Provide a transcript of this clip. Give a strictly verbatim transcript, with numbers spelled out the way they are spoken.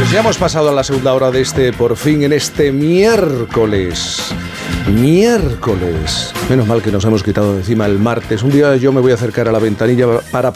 Pues ya hemos pasado a la segunda hora de este, por fin, en este miércoles. Miércoles. Menos mal que nos hemos quitado de encima el martes. Un día yo me voy a acercar a la ventanilla para